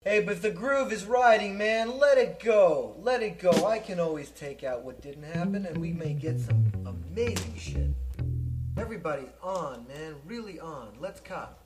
Hey, but the groove is riding, man. Let it go. Let it go. I can always take out what didn't happen, and we may get some amazing shit. Everybody's on, man. Really on. Let's cop.